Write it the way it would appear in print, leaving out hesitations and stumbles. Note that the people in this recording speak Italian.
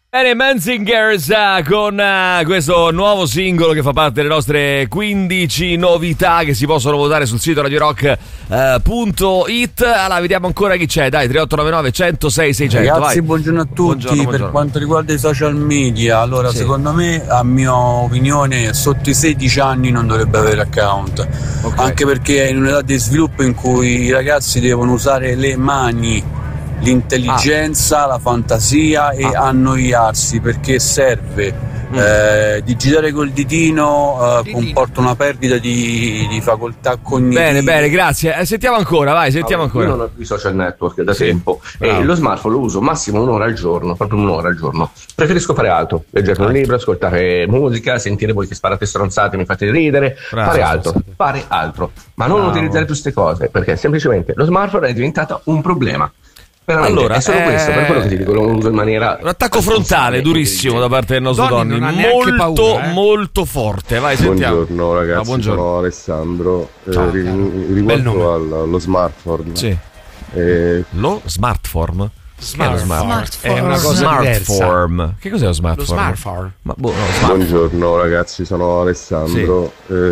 Bene, Menzingers con questo nuovo singolo che fa parte delle nostre 15 novità che si possono votare sul sito radiorock.it. Allora, vediamo ancora chi c'è. Dai, 3899 106 600. Ragazzi, vai. buongiorno a tutti. Buongiorno. Per quanto riguarda i social media, allora secondo me, a mia opinione, sotto i 16 anni non dovrebbe avere account. Anche perché è in un'età di sviluppo in cui i ragazzi devono usare le mani, l'intelligenza, la fantasia e annoiarsi, perché serve digitare col ditino comporta una perdita di facoltà cognitive. Bene, grazie. Sentiamo ancora, vai, sentiamo ancora. Io non ho i social network da tempo e lo smartphone lo uso massimo un'ora al giorno, proprio un'ora al giorno. Preferisco fare altro, leggere un libro, ascoltare musica, sentire voi che sparate stronzate, mi fate ridere, fare altro, ma non utilizzare tutte queste cose, perché semplicemente lo smartphone è diventato un problema. Veramente, allora, è solo questo, per quello che ti dico, lo uso in maniera... Un attacco frontale durissimo da parte del nostro Donny, molto forte. Vai, sentiamo. Buongiorno ragazzi, sono Alessandro. Riguardo allo smartphone. Sì. Lo smartphone? Smartphone. È una cosa diversa. Che cos'è lo smartphone? Lo smartphone. Smartphone. Buongiorno ragazzi, sono Alessandro.